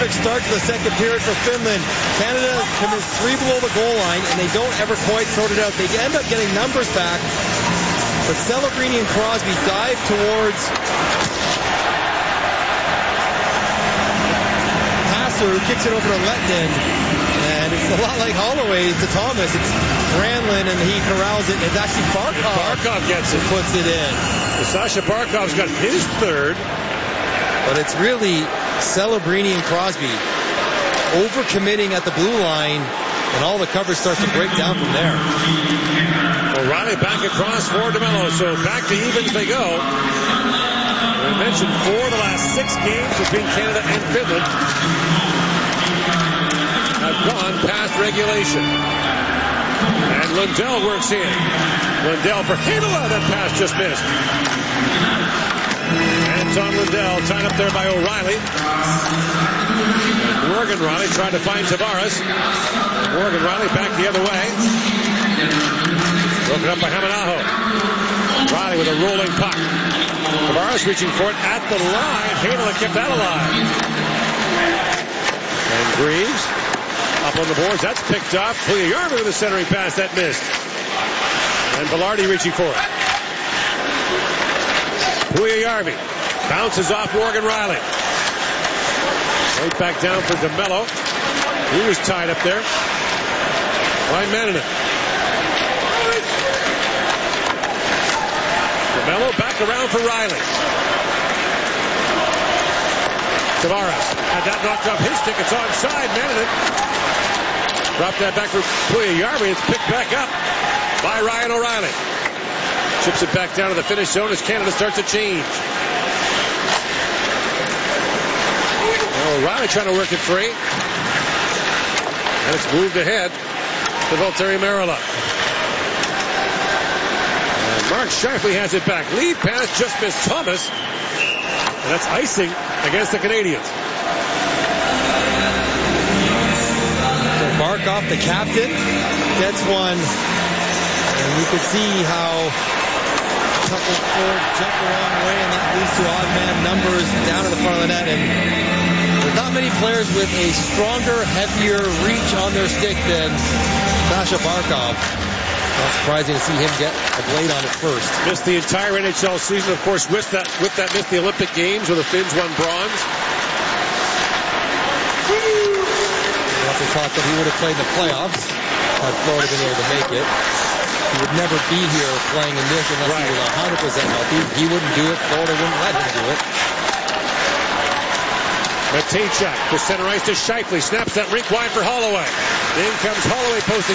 perfect start to the second period for Finland. Canada commits 3 below the goal line, and they don't ever quite sort it out. They end up getting numbers back, but Celebrini and Crosby dive towards Passer, who kicks it over to Lehtinen, and it's a lot like Holloway to Thomas. It's Granlund, and he corrals it, and it's actually Barkov. Barkov gets it. Puts it in. Sasha Barkov's got his third. But it's really Celebrini and Crosby overcommitting at the blue line, and all the coverage starts to break down from there. O'Reilly back across for DeMello, so back to evens they go. We mentioned 4 of the last 6 games between Canada and Finland have gone past regulation. And Lundell works in. Lundell for Heinola, that pass just missed. Anton Lundell tied up there by O'Reilly. Morgan Rielly tried to find Tavares. Morgan Rielly back the other way. Broken up by Hamanaho. Rielly with a rolling puck. Tavares reaching for it at the line. Heinola kept that alive. And Greaves up on the boards. That's picked up. Puljujarvi with a centering pass. That missed. And Velarde reaching for it. Puljujarvi bounces off Morgan Rielly. Right back down for DeMello. He was tied up there by Mannanen. DeMello back around for Rielly. Tavares had that knocked off his stick. It's onside. Mannanen dropped that back for Puljujarvi. It's picked back up by Ryan O'Reilly. Chips it back down to the finish zone as Canada starts to change. O'Reilly trying to work it free. And it's moved ahead to Valtteri Merula. And Mark Scheifele has it back. Lead pass just missed Thomas. And that's icing against the Canadians. So Barkov, the captain, gets one. And you can see how couple forward jump the wrong way, and that leads to odd man numbers down to the front of the net. And there's not many players with a stronger, heavier reach on their stick than Sasha Barkov. Not surprising to see him get a blade on it first. Missed the entire NHL season, of course. With that missed the Olympic Games where the Finns won bronze. We also thought that he would have played in the playoffs had Florida been able to make it. He would never be here playing in this unless he was 100% healthy. He wouldn't do it. Florida wouldn't let him do it. Matejchuk to center ice to Scheifele. Snaps that rink wide for Holloway. In comes Holloway posting